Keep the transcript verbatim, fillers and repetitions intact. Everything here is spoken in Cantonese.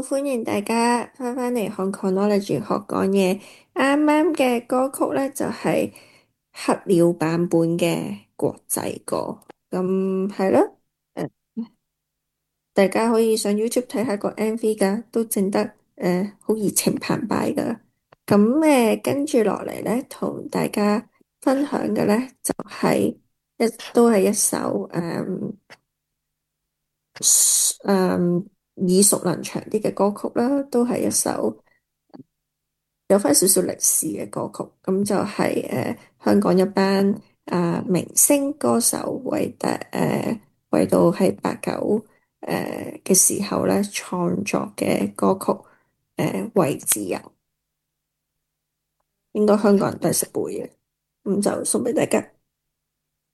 歡迎大家翻返嚟 Hong Konology 學講嘢。啱啱嘅歌曲咧就係黑鳥版本嘅國際歌，咁係咯。誒，大家可以上 YouTube 睇下個 M V 噶，都整得誒好熱情澎湃噶。咁誒跟住落嚟咧，同大家分享嘅咧就係一都係一首誒。誒，耳熟能詳啲嘅歌曲啦，都係一首有翻少少歷史嘅歌曲。咁就係、是、誒、呃、香港一班啊、呃、明星歌手為大誒為到喺八九誒嘅時候咧創作嘅歌曲。誒、呃、為自由，應該香港人都係識背嘅，咁就送俾大家。